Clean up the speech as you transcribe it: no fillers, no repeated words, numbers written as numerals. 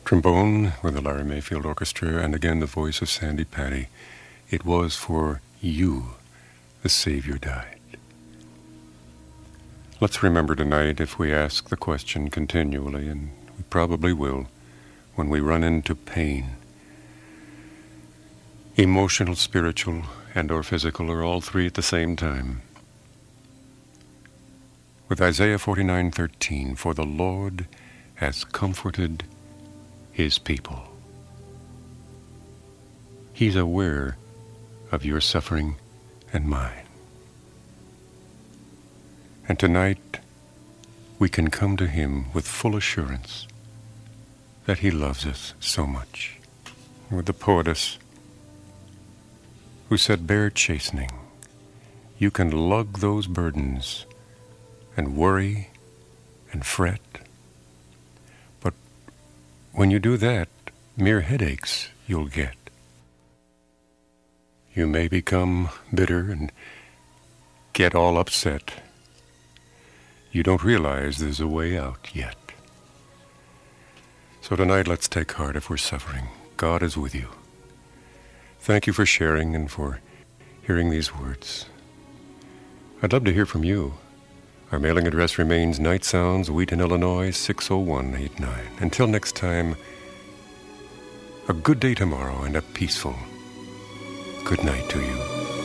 Trombone with the Larry Mayfield Orchestra, and again the voice of Sandi Patty. It was for you the Savior died. Let's remember tonight, if we ask the question continually, and we probably will, when we run into pain, emotional, spiritual, and or physical, or all three at the same time, with Isaiah 49:13, for the Lord has comforted His people. He's aware of your suffering and mine. And tonight, we can come to Him with full assurance that He loves us so much. With the poetess who said, bear chastening. You can lug those burdens and worry and fret. But when you do that, mere headaches you'll get. You may become bitter and get all upset. You don't realize there's a way out yet. So tonight, let's take heart if we're suffering. God is with you. Thank you for sharing and for hearing these words. I'd love to hear from you. Our mailing address remains Night Sounds, Wheaton, Illinois, 60189. Until next time, a good day tomorrow and a peaceful good night to you.